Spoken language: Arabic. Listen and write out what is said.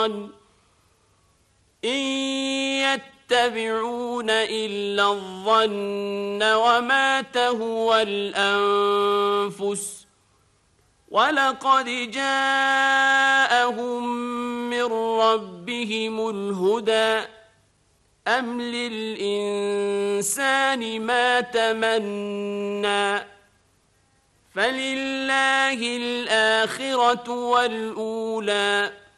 إن يتبعون إلا الظن وما تهوى الأنفس ولقد جاءهم من ربهم الهدى أم للإنسان ما تمنى فلله الآخرة والأولى